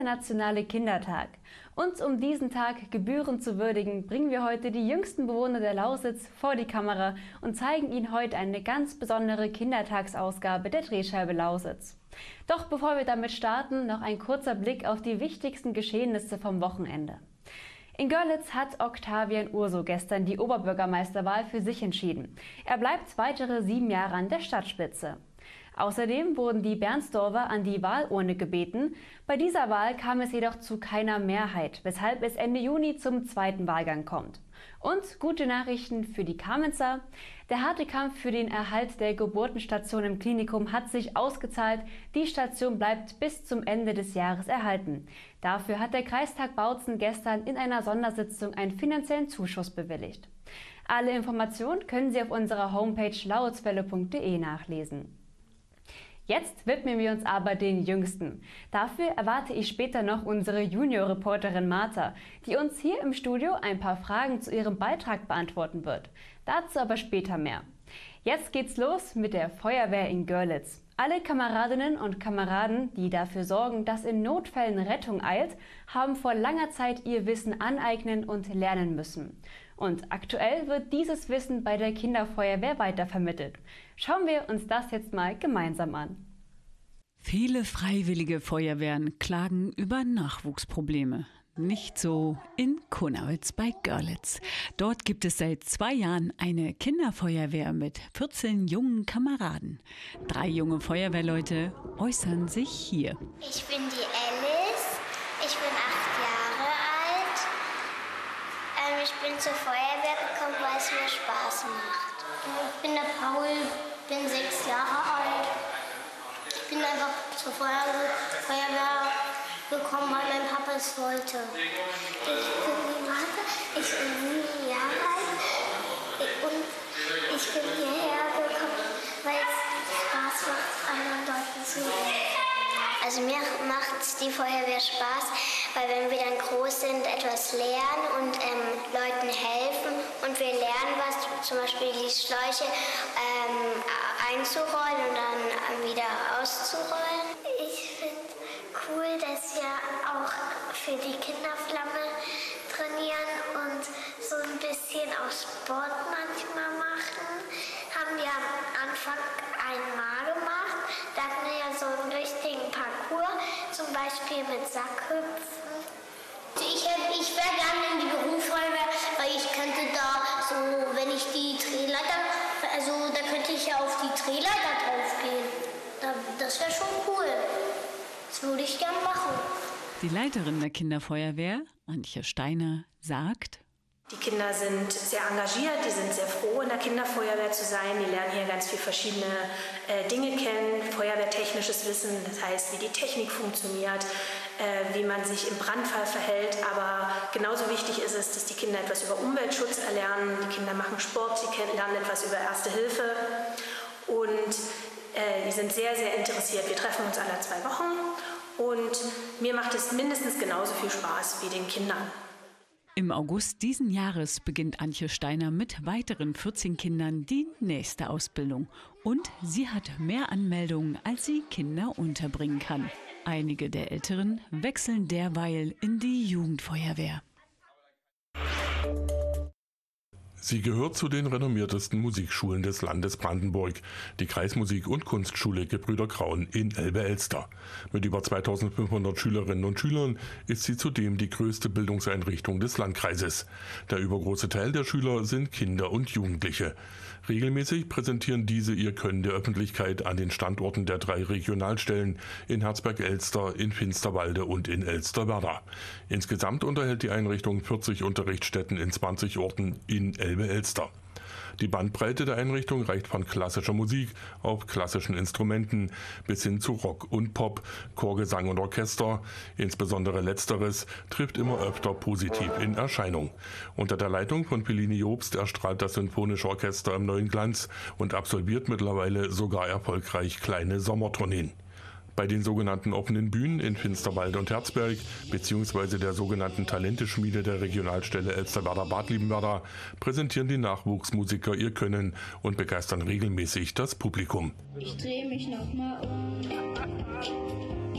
Nationale Kindertag. Und um diesen Tag gebührend zu würdigen, bringen wir heute die jüngsten Bewohner der Lausitz vor die Kamera und zeigen Ihnen heute eine ganz besondere Kindertagsausgabe der Drehscheibe Lausitz. Doch bevor wir damit starten, noch ein kurzer Blick auf die wichtigsten Geschehnisse vom Wochenende. In Görlitz hat Octavian Urso gestern die Oberbürgermeisterwahl für sich entschieden. Er bleibt weitere 7 Jahre an der Stadtspitze. Außerdem wurden die Bernsdorfer an die Wahlurne gebeten. Bei dieser Wahl kam es jedoch zu keiner Mehrheit, weshalb es Ende Juni zum zweiten Wahlgang kommt. Und gute Nachrichten für die Kamenzer. Der harte Kampf für den Erhalt der Geburtenstation im Klinikum hat sich ausgezahlt. Die Station bleibt bis zum Ende des Jahres erhalten. Dafür hat der Kreistag Bautzen gestern in einer Sondersitzung einen finanziellen Zuschuss bewilligt. Alle Informationen können Sie auf unserer Homepage lauitzwelle.de nachlesen. Jetzt widmen wir uns aber den Jüngsten. Dafür erwarte ich später noch unsere Junior-Reporterin Martha, die uns hier im Studio ein paar Fragen zu ihrem Beitrag beantworten wird. Dazu aber später mehr. Jetzt geht's los mit der Feuerwehr in Görlitz. Alle Kameradinnen und Kameraden, die dafür sorgen, dass in Notfällen Rettung eilt, haben vor langer Zeit ihr Wissen aneignen und lernen müssen. Und aktuell wird dieses Wissen bei der Kinderfeuerwehr weitervermittelt. Schauen wir uns das jetzt mal gemeinsam an. Viele freiwillige Feuerwehren klagen über Nachwuchsprobleme. Nicht so in Konawitz bei Görlitz. Dort gibt es seit 2 Jahren eine Kinderfeuerwehr mit 14 jungen Kameraden. 3 junge Feuerwehrleute äußern sich hier. Ich bin die Alice, ich bin 8 Jahre alt. Ich bin zur Feuerwehr gekommen, weil es mir Spaß macht. Ich bin der Paul, bin 6 Jahre alt. Ich bin einfach zur Feuerwehr gekommen, weil mein Papa es wollte. Ich bin die Martha, ich bin 7 Jahre alt und ich bin hierher gekommen, weil es Spaß macht, anderen Leuten zu helfen. Also mir macht die Feuerwehr Spaß, weil wenn wir dann groß sind, etwas lernen und Leuten helfen und wir lernen was, zum Beispiel die Schläuche einzurollen und dann wieder auszurollen. Ich finde cool, dass wir auch für die Kinderflamme trainieren und so ein bisschen auch Sport manchmal machen. Haben wir am Anfang einmal gemacht. Da hatten wir ja so einen richtigen Parcours, zum Beispiel mit Sackhüpfen. Ich wäre gerne in die Berufsfeuerwehr, weil ich könnte da so, wenn ich die Drehleiter, also da könnte ich ja auf die Drehleiter draufgehen. Das wäre schon cool. Das würde ich gerne machen. Die Leiterin der Kinderfeuerwehr, Antje Steiner, sagt: Die Kinder sind sehr engagiert, die sind sehr froh, in der Kinderfeuerwehr zu sein. Die lernen hier ganz viele verschiedene Dinge kennen, feuerwehrtechnisches Wissen, das heißt, wie die Technik funktioniert, wie man sich im Brandfall verhält. Aber genauso wichtig ist es, dass die Kinder etwas über Umweltschutz erlernen. Die Kinder machen Sport, sie lernen etwas über Erste Hilfe und die sind sehr, sehr interessiert. Wir treffen uns alle 2 Wochen und mir macht es mindestens genauso viel Spaß wie den Kindern. Im August diesen Jahres beginnt Antje Steiner mit weiteren 14 Kindern die nächste Ausbildung. Und sie hat mehr Anmeldungen, als sie Kinder unterbringen kann. Einige der Älteren wechseln derweil in die Jugendfeuerwehr. Sie gehört zu den renommiertesten Musikschulen des Landes Brandenburg, die Kreismusik- und Kunstschule Gebrüder Kraun in Elbe-Elster. Mit über 2500 Schülerinnen und Schülern ist sie zudem die größte Bildungseinrichtung des Landkreises. Der übergroße Teil der Schüler sind Kinder und Jugendliche. Regelmäßig präsentieren diese ihr Können der Öffentlichkeit an den Standorten der 3 Regionalstellen in Herzberg-Elster, in Finsterwalde und in Elsterwerda. Insgesamt unterhält die Einrichtung 40 Unterrichtsstätten in 20 Orten in Elbe-Elster. Die Bandbreite der Einrichtung reicht von klassischer Musik auf klassischen Instrumenten bis hin zu Rock und Pop, Chorgesang und Orchester. Insbesondere letzteres trifft immer öfter positiv in Erscheinung. Unter der Leitung von Pellini Jobst erstrahlt das Symphonische Orchester im neuen Glanz und absolviert mittlerweile sogar erfolgreich kleine Sommertourneen. Bei den sogenannten offenen Bühnen in Finsterwalde und Herzberg bzw. der sogenannten Talenteschmiede der Regionalstelle Elsterwerda-Bad Liebenwerda präsentieren die Nachwuchsmusiker ihr Können und begeistern regelmäßig das Publikum. Ich drehe mich nochmal um.